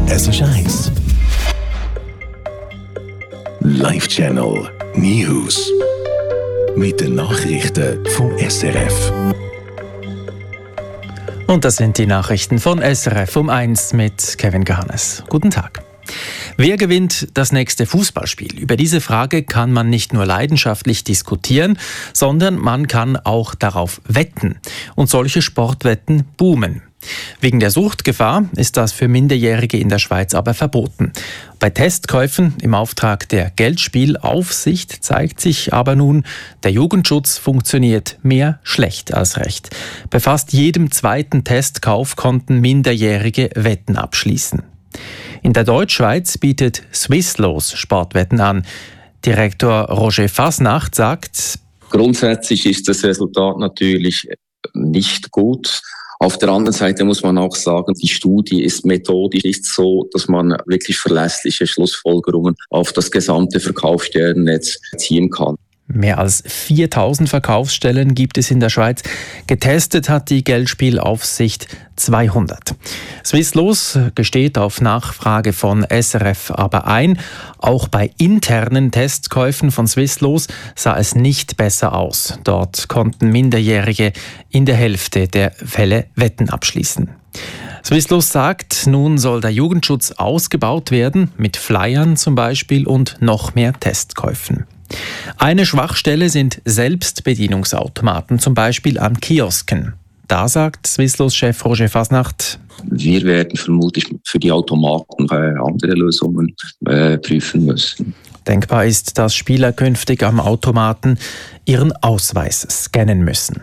Es ist 1. Live-Channel News. Mit den Nachrichten vom SRF. Und das sind die Nachrichten von SRF um 1 mit Kevin Gahanes. Guten Tag. Wer gewinnt das nächste Fußballspiel? Über diese Frage kann man nicht nur leidenschaftlich diskutieren, sondern man kann auch darauf wetten. Und solche Sportwetten boomen. Wegen der Suchtgefahr ist das für Minderjährige in der Schweiz aber verboten. Bei Testkäufen im Auftrag der Geldspielaufsicht zeigt sich aber nun, der Jugendschutz funktioniert mehr schlecht als recht. Bei fast jedem zweiten Testkauf konnten Minderjährige Wetten abschließen. In der Deutschschweiz bietet Swisslos Sportwetten an. Direktor Roger Fasnacht sagt: Grundsätzlich ist das Resultat natürlich nicht gut. Auf der anderen Seite muss man auch sagen, die Studie ist methodisch nicht so, dass man wirklich verlässliche Schlussfolgerungen auf das gesamte Verkaufsstellennetz ziehen kann. Mehr als 4000 Verkaufsstellen gibt es in der Schweiz. Getestet hat die Geldspielaufsicht 200. Swisslos gesteht auf Nachfrage von SRF aber ein. Auch bei internen Testkäufen von Swisslos sah es nicht besser aus. Dort konnten Minderjährige in der Hälfte der Fälle Wetten abschließen. Swisslos sagt, nun soll der Jugendschutz ausgebaut werden, mit Flyern zum Beispiel und noch mehr Testkäufen. Eine Schwachstelle sind Selbstbedienungsautomaten, zum Beispiel an Kiosken. Da sagt Swisslos-Chef Roger Fasnacht: Wir werden vermutlich für die Automaten andere Lösungen prüfen müssen. Denkbar ist, dass Spieler künftig am Automaten ihren Ausweis scannen müssen.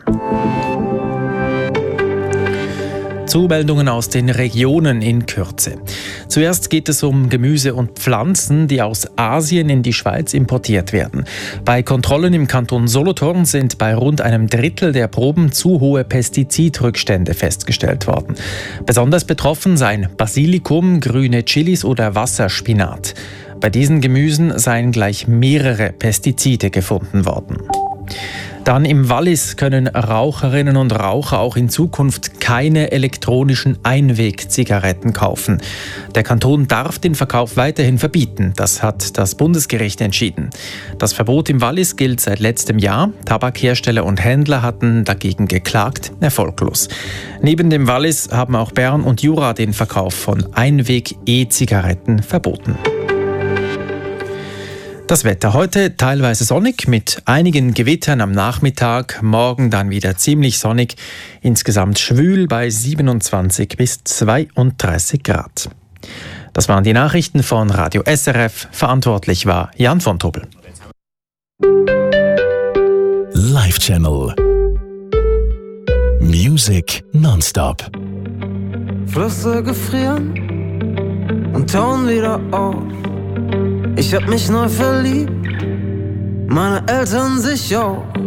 Zumeldungen aus den Regionen in Kürze. Zuerst geht es um Gemüse und Pflanzen, die aus Asien in die Schweiz importiert werden. Bei Kontrollen im Kanton Solothurn sind bei rund einem Drittel der Proben zu hohe Pestizidrückstände festgestellt worden. Besonders betroffen seien Basilikum, grüne Chilis oder Wasserspinat. Bei diesen Gemüsen seien gleich mehrere Pestizide gefunden worden. Dann im Wallis können Raucherinnen und Raucher auch in Zukunft keine elektronischen Einwegzigaretten kaufen. Der Kanton darf den Verkauf weiterhin verbieten. Das hat das Bundesgericht entschieden. Das Verbot im Wallis gilt seit letztem Jahr. Tabakhersteller und Händler hatten dagegen geklagt, erfolglos. Neben dem Wallis haben auch Bern und Jura den Verkauf von Einweg-E-Zigaretten verboten. Das Wetter heute teilweise sonnig mit einigen Gewittern am Nachmittag, morgen dann wieder ziemlich sonnig, insgesamt schwül bei 27 bis 32 Grad. Das waren die Nachrichten von Radio SRF, verantwortlich war Jan von Tobel. Live-Channel Music nonstop. Flüsse gefrieren und tauen wieder auf. Ich hab mich neu verliebt, meine Eltern sich auch.